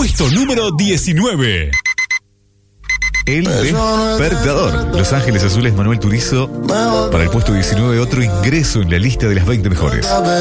Puesto número 19. El Despertador. Los Ángeles Azules, Manuel Turizo. Para el puesto 19, otro ingreso en la lista de las 20 mejores.